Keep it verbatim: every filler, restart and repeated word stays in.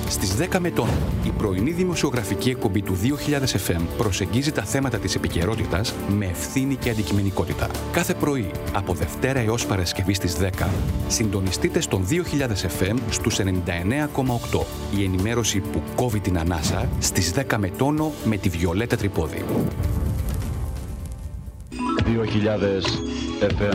Στις δέκα με τον, η πρωινή δημοσιογραφική εκπομπή του δύο χιλιάδες εφ εμ προσεγγίζει τα θέματα της επικαιρότητας με ευθύνη και αντικειμενικότητα. Κάθε πρωί, από Δευτέρα έως Παρασκευή στις δέκα, συντονιστείτε στον δύο χιλιάδες εφ εμ στους ενενήντα εννέα κόμμα οκτώ. Η ενημέρωση που κόβει την ανάσα στις δέκα με τόνο με τη Βιολέτα Τρυπόδη. δύο χιλιάδες εφ εμ.